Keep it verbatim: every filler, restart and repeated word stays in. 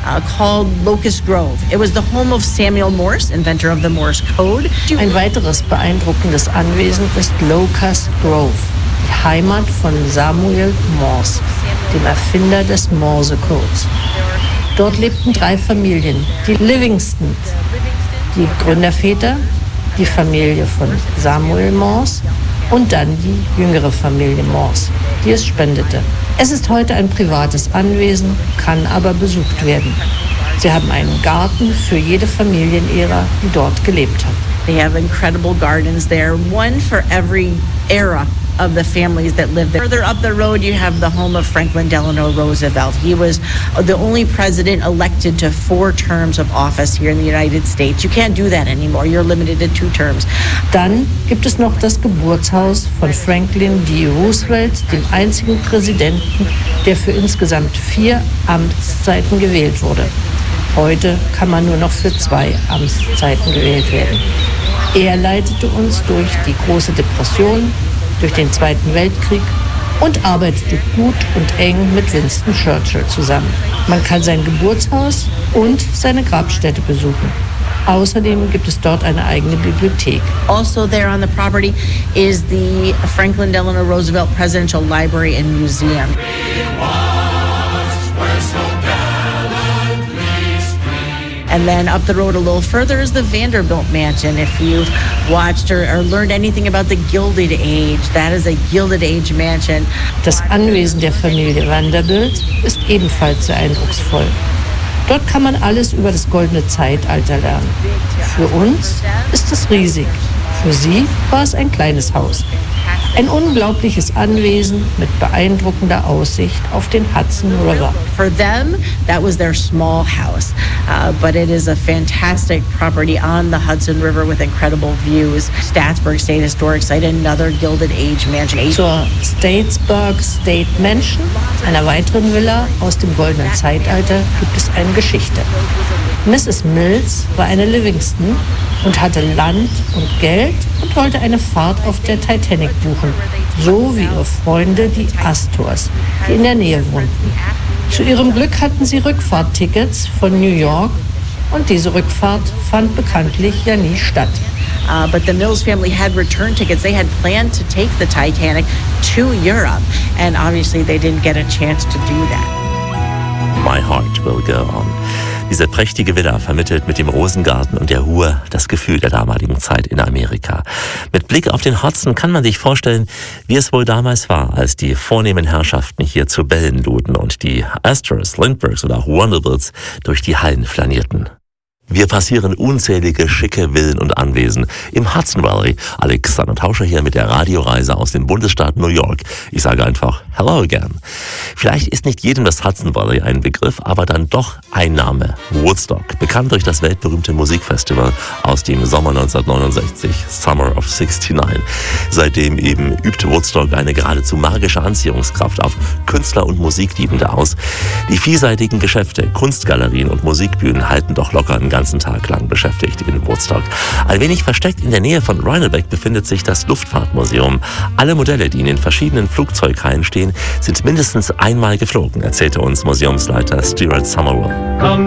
uh, called Locust Grove. It was the home of Samuel Morse, inventor of the Morse Code. Ein weiteres beeindruckendes Anwesen ist Locust Grove, die Heimat von Samuel Morse, dem Erfinder des Morse-Codes. Dort lebten drei Familien, die Livingstons, die Gründerväter, die Familie von Samuel Morse und dann die jüngere Familie Morse, die es spendete. Es ist heute ein privates Anwesen, kann aber besucht werden. Sie haben einen Garten für jede Familienära, die dort gelebt hat. They have incredible gardens there, one for every era of the families that lived there. Further up the road, you have the home of Franklin Delano Roosevelt. He was the only president elected to four terms of office here in the United States. You can't do that anymore. You're limited to two terms. Dann gibt es noch das Geburtshaus von Franklin D. Roosevelt, dem einzigen Präsidenten, der für insgesamt vier Amtszeiten gewählt wurde. Heute kann man nur noch für zwei Amtszeiten gewählt werden. Er leitete uns durch die große Depression, durch den Zweiten Weltkrieg und arbeitete gut und eng mit Winston Churchill zusammen. Man kann sein Geburtshaus und seine Grabstätte besuchen. Außerdem gibt es dort eine eigene Bibliothek. Also there on the property is the Franklin Delano Roosevelt Presidential Library and Museum. And then up the road a little further is the Vanderbilt Mansion. If you've watched or, or learned anything about the Gilded Age, that is a Gilded Age mansion. Das Anwesen der Familie Vanderbilt ist ebenfalls sehr eindrucksvoll. Dort kann man alles über das goldene Zeitalter lernen. Für uns ist es riesig. Für sie war es ein kleines Haus. Ein unglaubliches Anwesen mit beeindruckender Aussicht auf den Hudson River. For them, that was their small house, uh, but it is a fantastic property on the Hudson River with incredible views. Statesburg State Historic Site, another Gilded Age mansion. Zur Statesburg State Mansion, einer weiteren Villa aus dem goldenen Zeitalter, gibt es eine Geschichte. Misses Mills war eine Livingston und hatte Land und Geld und wollte eine Fahrt auf der Titanic buchen, so wie ihre Freunde, die Astors, die in der Nähe wohnten. Zu ihrem Glück hatten sie Rückfahrttickets von New York und diese Rückfahrt fand bekanntlich ja nie statt. Uh, but the Mills family had return tickets. They had planned to take the Titanic to Europe, and obviously they didn't get a chance to do that. My heart will go on. Diese prächtige Villa vermittelt mit dem Rosengarten und der Ruhe das Gefühl der damaligen Zeit in Amerika. Mit Blick auf den Hudson kann man sich vorstellen, wie es wohl damals war, als die vornehmen Herrschaften hier zu Bällen luden und die Astors, Lindberghs oder auch Vanderbilts durch die Hallen flanierten. Wir passieren unzählige schicke Villen und Anwesen im Hudson Valley. Alexander Tauscher hier mit der Radioreise aus dem Bundesstaat New York. Ich sage einfach Hello again. Vielleicht ist nicht jedem das Hudson Valley ein Begriff, aber dann doch ein Name. Woodstock, bekannt durch das weltberühmte Musikfestival aus dem Sommer neunzehnhundertneunundsechzig, Summer of sixty-nine. Seitdem eben übt Woodstock eine geradezu magische Anziehungskraft auf Künstler und Musikliebende aus. Die vielseitigen Geschäfte, Kunstgalerien und Musikbühnen halten doch locker einen ganzen Tag lang beschäftigt in Woodstock. Ein wenig versteckt in der Nähe von Rhinebeck befindet sich das Luftfahrtmuseum. Alle Modelle, die in den verschiedenen Flugzeughallen stehen, sind mindestens einmal geflogen, erzählte uns Museumsleiter Stuart Somerville.